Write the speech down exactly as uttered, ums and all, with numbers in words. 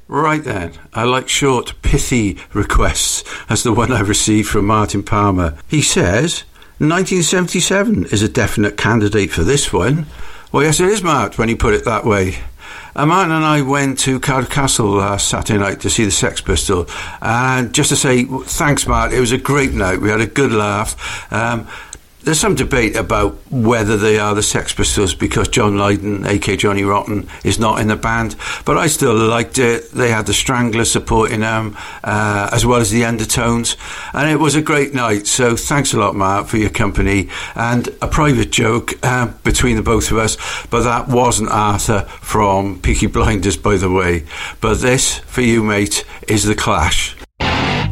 Right then, I like short, pithy requests, as the one I received from Martin Palmer. He says, nineteen seventy-seven is a definite candidate for this one. Well, yes, it is, Mart, when you put it that way. Uh, Martin and I went to Cardiff Castle last Saturday night to see the Sex Pistols. And just to say, thanks, Mart, it was a great night. We had a good laugh. Um, There's some debate about whether they are the Sex Pistols because John Lydon, aka Johnny Rotten, is not in the band. But I still liked it. They had the Stranglers supporting them, uh, as well as the Undertones. And it was a great night. So thanks a lot, Mark, for your company. And a private joke uh, between the both of us. But that wasn't Arthur from Peaky Blinders, by the way. But this, for you, mate, is The Clash.